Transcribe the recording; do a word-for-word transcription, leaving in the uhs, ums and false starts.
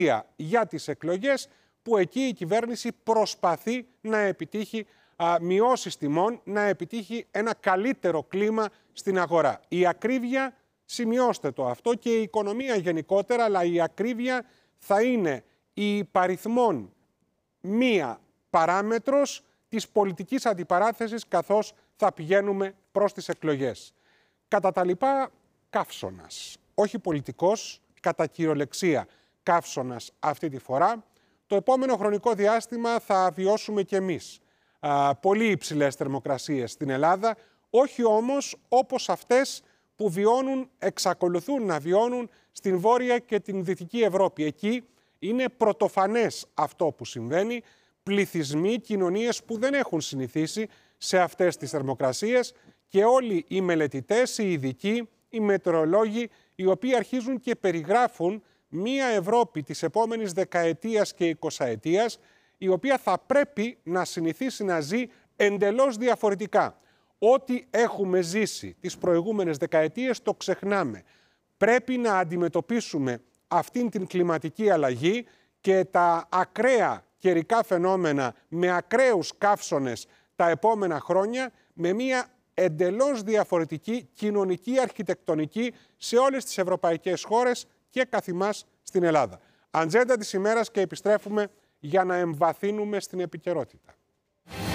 για τις εκλογές, που εκεί η κυβέρνηση προσπαθεί να επιτύχει α, μειώσεις τιμών, να επιτύχει ένα καλύτερο κλίμα στην αγορά. Η ακρίβεια, σημειώστε το αυτό, και η οικονομία γενικότερα, αλλά η ακρίβεια θα είναι η υπαριθμόν μία παράμετρος της πολιτικής αντιπαράθεσης καθώς θα πηγαίνουμε προς τις εκλογές. Κατά τα λοιπά, καύσωνας. Όχι πολιτικός, κατά κυριολεξία καύσωνας αυτή τη φορά. Το επόμενο χρονικό διάστημα θα βιώσουμε κι εμείς α, πολύ υψηλές θερμοκρασίες στην Ελλάδα, όχι όμως όπως αυτές που βιώνουν, εξακολουθούν να βιώνουν στην Βόρεια και την Δυτική Ευρώπη. Εκεί είναι πρωτοφανές αυτό που συμβαίνει. Πληθυσμοί, κοινωνίες που δεν έχουν συνηθίσει σε αυτές τις θερμοκρασίες, και όλοι οι μελετητές, οι ειδικοί, οι μετεωρολόγοι, οι οποίοι αρχίζουν και περιγράφουν μία Ευρώπη της επόμενης δεκαετίας και εικοσαετίας, η οποία θα πρέπει να συνηθίσει να ζει εντελώς διαφορετικά. Ό,τι έχουμε ζήσει τις προηγούμενες δεκαετίες το ξεχνάμε. Πρέπει να αντιμετωπίσουμε αυτήν την κλιματική αλλαγή και τα ακραία καιρικά φαινόμενα με ακραίους καύσωνες τα επόμενα χρόνια, με μία εντελώς διαφορετική κοινωνική αρχιτεκτονική σε όλες τις ευρωπαϊκές χώρες και καθ' ημάς στην Ελλάδα. Ατζέντα της ημέρας, και επιστρέφουμε για να εμβαθύνουμε στην επικαιρότητα.